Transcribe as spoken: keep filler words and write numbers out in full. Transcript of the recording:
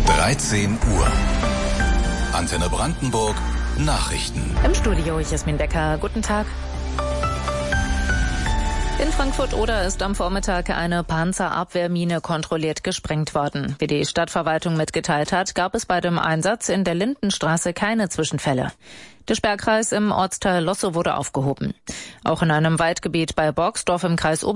dreizehn Uhr. Antenne Brandenburg Nachrichten. Im Studio Jasmin Becker. Guten Tag. In Frankfurt-Oder ist am Vormittag eine Panzerabwehrmine kontrolliert gesprengt worden. Wie die Stadtverwaltung mitgeteilt hat, gab es bei dem Einsatz in der Lindenstraße keine Zwischenfälle. Der Sperrkreis im Ortsteil Lossow wurde aufgehoben. Auch in einem Waldgebiet bei Borgsdorf im Kreis Ober